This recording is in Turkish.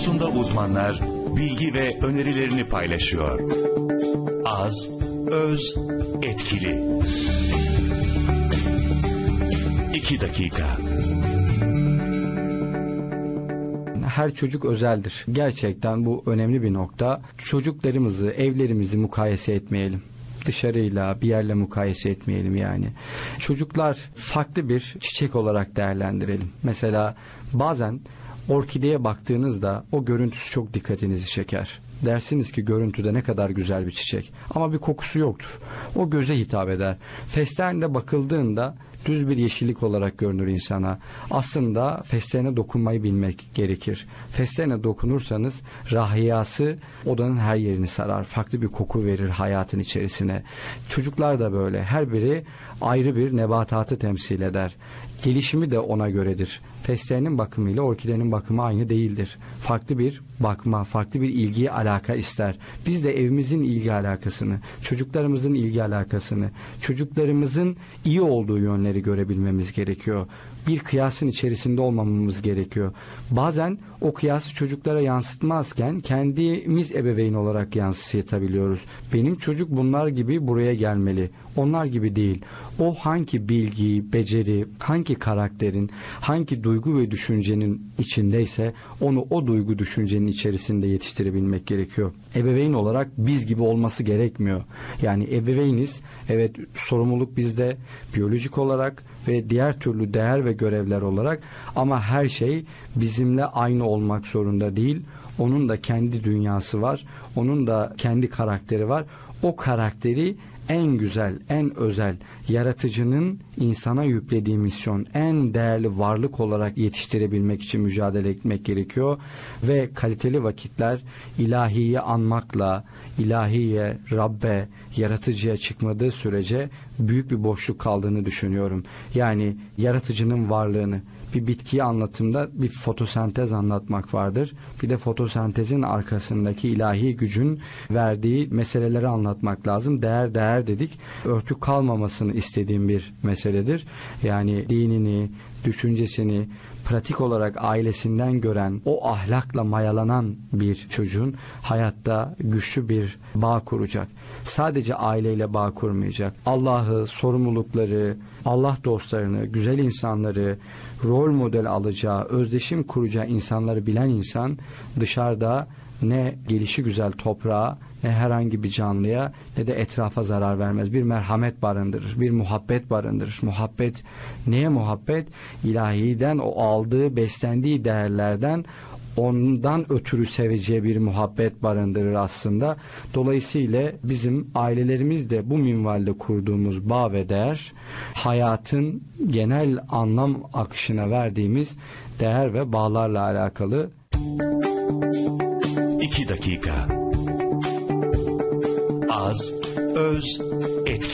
konusunda uzmanlar bilgi ve önerilerini paylaşıyor. Az, öz, etkili. 2 dakika. Her çocuk özeldir. Gerçekten bu önemli bir nokta. Çocuklarımızı, evlerimizi mukayese etmeyelim. Dışarıyla, bir yerle mukayese etmeyelim yani. Çocuklar farklı bir çiçek olarak değerlendirelim. Mesela bazen orkideye baktığınızda o görüntüsü çok dikkatinizi çeker. Dersiniz ki görüntüde ne kadar güzel bir çiçek. Ama bir kokusu yoktur. O göze hitap eder. Fesleğende bakıldığında düz bir yeşillik olarak görünür insana. Aslında fesleğene dokunmayı bilmek gerekir. Fesleğene dokunursanız rahiyası odanın her yerini sarar. Farklı bir koku verir hayatın içerisine. Çocuklar da böyle. Her biri ayrı bir nebatatı temsil eder. Gelişimi de ona göredir. Fesleğenin bakımıyla orkidenin bakımı aynı değildir. Farklı bir bakma, farklı bir ilgi alaka ister. Biz de evimizin ilgi alakasını, çocuklarımızın ilgi alakasını, çocuklarımızın iyi olduğu yönleri görebilmemiz gerekiyor. Bir kıyasın içerisinde olmamamız gerekiyor. Bazen o kıyası çocuklara yansıtmazken kendimiz ebeveyn olarak yansıtabiliyoruz. Benim çocuk bunlar gibi buraya gelmeli. Onlar gibi değil. O hangi bilgi, beceri, hangi karakterin, hangi duygu ve düşüncenin içindeyse onu o duygu düşüncenin içerisinde yetiştirebilmek gerekiyor. Ebeveyn olarak biz gibi olması gerekmiyor. Yani ebeveyniz, evet, sorumluluk bizde, biyolojik olarak ve diğer türlü değer ve görevler olarak, ama her şey bizimle aynı olmak zorunda değil. Onun da kendi dünyası var. Onun da kendi karakteri var. O karakteri en güzel, en özel, yaratıcının insana yüklediği misyon, en değerli varlık olarak yetiştirebilmek için mücadele etmek gerekiyor. Ve kaliteli vakitler ilahiyi anmakla, ilahiye, Rabbe, yaratıcıya çıkmadığı sürece büyük bir boşluk kaldığını düşünüyorum. Yani yaratıcının varlığını, bir bitkiyi anlatımda bir fotosentez anlatmak vardır. Bir de fotosentezin arkasındaki ilahi gücün verdiği meseleleri anlatmak lazım. Değer dedik. Örtük kalmamasını istediğim bir meseledir. Yani dinini, düşüncesini pratik olarak ailesinden gören, o ahlakla mayalanan bir çocuğun hayatta güçlü bir bağ kuracak. Sadece aileyle bağ kurmayacak. Allah'ı, sorumlulukları, Allah dostlarını, güzel insanları, rol model alacağı, özdeşim kuracağı insanları bilen insan dışarıda ne gelişigüzel toprağa, ne herhangi bir canlıya, ne de etrafa zarar vermez. Bir merhamet barındırır, bir muhabbet barındırır. Muhabbet, neye muhabbet? İlahiden, o aldığı, beslendiği değerlerden, ondan ötürü seveceği bir muhabbet barındırır aslında. Dolayısıyla bizim ailelerimiz de bu minvalde kurduğumuz bağ ve değer, hayatın genel anlam akışına verdiğimiz değer ve bağlarla alakalı. 2 dakika. Az, öz, etki.